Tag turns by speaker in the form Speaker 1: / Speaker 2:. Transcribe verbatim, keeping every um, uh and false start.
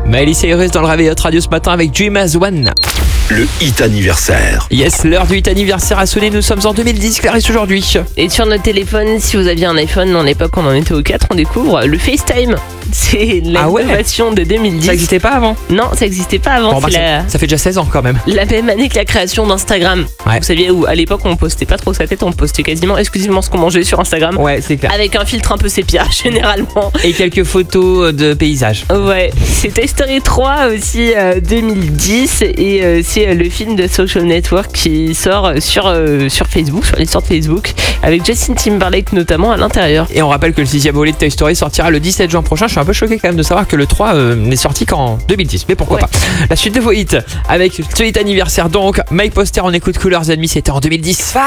Speaker 1: Miley Cyrus dans le réveil radio ce matin avec Dream as One.
Speaker 2: Le hit anniversaire.
Speaker 1: Yes, l'heure du hit anniversaire a sonné, nous sommes en deux mille dix, Clarisse aujourd'hui.
Speaker 3: Et sur notre téléphone, si vous aviez un iPhone, en l'époque on en était au quatre, on découvre le FaceTime. C'est l'innovation
Speaker 1: ah ouais.
Speaker 3: de deux mille dix.
Speaker 1: Ça n'existait pas avant?
Speaker 3: Non, ça n'existait pas avant.
Speaker 1: Bon, bah,
Speaker 3: la...
Speaker 1: Ça fait déjà seize ans quand même.
Speaker 3: La même année que la création d'Instagram.
Speaker 1: Ouais.
Speaker 3: Vous saviez où à l'époque on postait pas trop sa tête, on postait quasiment exclusivement ce qu'on mangeait sur Instagram.
Speaker 1: Ouais, c'est clair.
Speaker 3: Avec un filtre un peu sépia généralement.
Speaker 1: Et quelques photos de paysages.
Speaker 3: Ouais, c'est Toy Story trois aussi euh, deux mille dix et euh, c'est euh, le film de Social Network qui sort sur, euh, sur Facebook, sur l'histoire de Facebook, avec Justin Timberlake notamment à l'intérieur.
Speaker 1: Et on rappelle que le sixième volet de Toy Story sortira le dix-sept juin prochain. Je suis un peu choqué quand même de savoir que le trois euh, n'est sorti qu'en deux mille dix, mais pourquoi
Speaker 3: Ouais.
Speaker 1: pas. La suite de vos hits avec ce hit anniversaire donc, Mike Poster, on écoute Coolers Enemy, c'était en deux mille dix.